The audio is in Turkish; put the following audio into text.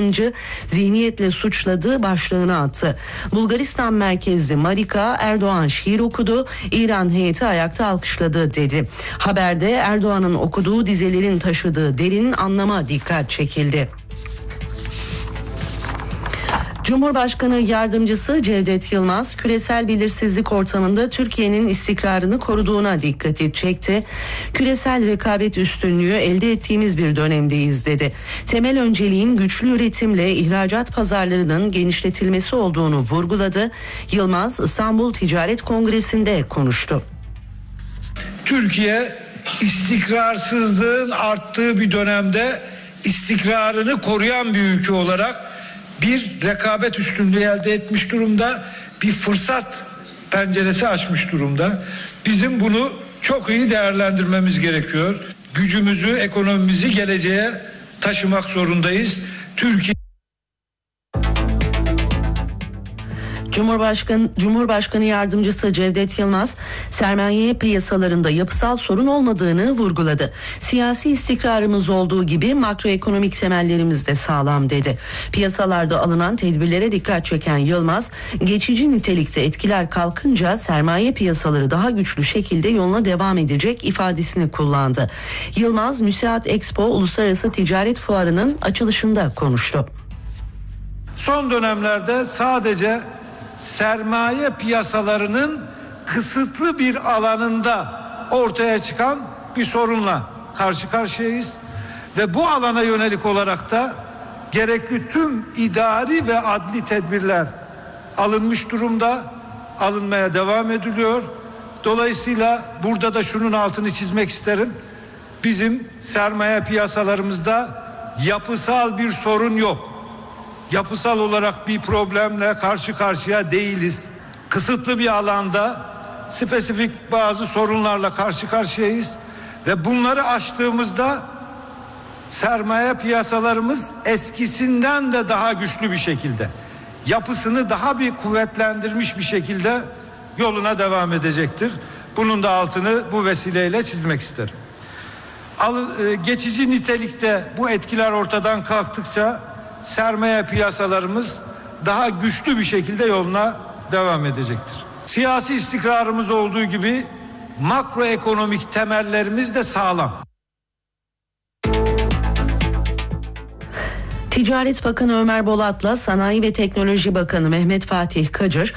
ayrımcı zihniyetle suçladığı başlığını attı. Bulgaristan merkezli Marika, Erdoğan şiir okudu, İran heyeti ayakta alkışladı dedi. Haberde Erdoğan'ın okuduğu dizelerin taşıdığı derin anlama dikkat çekildi. Cumhurbaşkanı Yardımcısı Cevdet Yılmaz, küresel belirsizlik ortamında Türkiye'nin istikrarını koruduğuna dikkati çekti. Küresel rekabet üstünlüğü elde ettiğimiz bir dönemdeyiz dedi. Temel önceliğin güçlü üretimle ihracat pazarlarının genişletilmesi olduğunu vurguladı. Yılmaz, İstanbul Ticaret Kongresi'nde konuştu. Türkiye istikrarsızlığın arttığı bir dönemde istikrarını koruyan bir ülke olarak bir rekabet üstünlüğü elde etmiş durumda, bir fırsat penceresi açmış durumda. Bizim bunu çok iyi değerlendirmemiz gerekiyor. Gücümüzü, ekonomimizi geleceğe taşımak zorundayız. Cumhurbaşkanı Yardımcısı Cevdet Yılmaz, sermaye piyasalarında yapısal sorun olmadığını vurguladı. Siyasi istikrarımız olduğu gibi makroekonomik temellerimiz de sağlam dedi. Piyasalarda alınan tedbirlere dikkat çeken Yılmaz, geçici nitelikte etkiler kalkınca sermaye piyasaları daha güçlü şekilde yoluna devam edecek ifadesini kullandı. Yılmaz, Müsiat Expo Uluslararası Ticaret Fuarı'nın açılışında konuştu. Son dönemlerde sadece sermaye piyasalarının kısıtlı bir alanında ortaya çıkan bir sorunla karşı karşıyayız ve bu alana yönelik olarak da gerekli tüm idari ve adli tedbirler alınmış durumda, alınmaya devam ediliyor. Dolayısıyla burada da şunun altını çizmek isterim. Bizim sermaye piyasalarımızda yapısal bir sorun yok. Yapısal olarak bir problemle karşı karşıya değiliz. Kısıtlı bir alanda spesifik bazı sorunlarla karşı karşıyayız ve bunları aştığımızda sermaye piyasalarımız eskisinden de daha güçlü bir şekilde, yapısını daha bir kuvvetlendirmiş bir şekilde yoluna devam edecektir. Bunun da altını bu vesileyle çizmek isterim. Geçici nitelikte bu etkiler ortadan kalktıkça sermaye piyasalarımız daha güçlü bir şekilde yoluna devam edecektir. Siyasi istikrarımız olduğu gibi makroekonomik temellerimiz de sağlam. Ticaret Bakanı Ömer Bolat'la Sanayi ve Teknoloji Bakanı Mehmet Fatih Kacır,